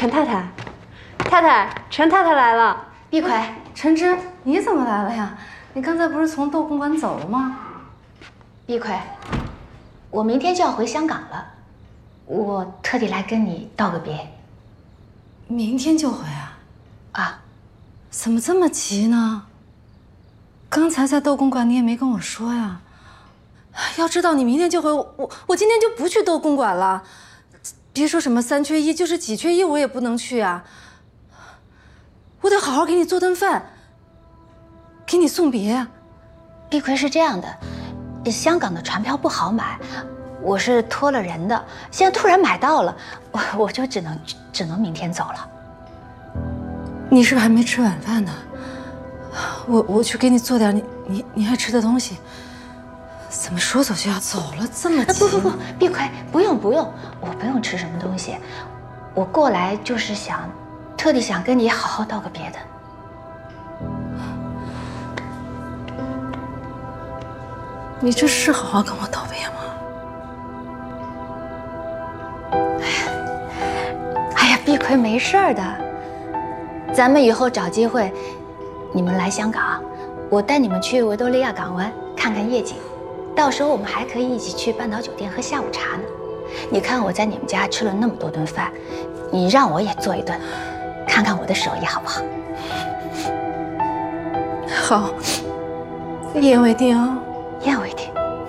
陈太太，太太，陈太太来了。 碧葵， 陈芝，你怎么来了呀？你刚才不是从窦公馆走了吗？ 碧葵，我明天就要回香港了，我特地来跟你道个别。 明天就回啊？ 啊， 怎么这么急呢？刚才在窦公馆你也没跟我说呀。要知道你明天就回，我今天就不去窦公馆了。别说什么3缺1，就是几缺1我也不能去啊。我得好好给你做顿饭，给你送别啊。 碧葵是这样的，香港的船票不好买，我是托了人的，现在突然买到了，我就只能明天走了。 你是不是还没吃晚饭呢？我去给你做点你爱吃的东西。怎么说走就要走了，这么急？ 不，碧葵，不用，我不用吃什么东西，我过来就是特地想跟你好好道个别的。 你这是好好跟我道别吗？ 哎呀，碧葵没事儿的，咱们以后找机会，你们来香港，我带你们去维多利亚港湾看看夜景，到时候我们还可以一起去半岛酒店喝下午茶呢。你看我在你们家吃了那么多顿饭，你让我也做一顿，看看我的手艺好不好？ 好，一言为定啊！ 一言为定。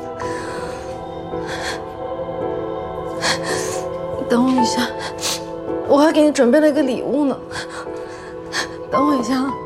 等我一下，我还给你准备了一个礼物呢。等我一下啊。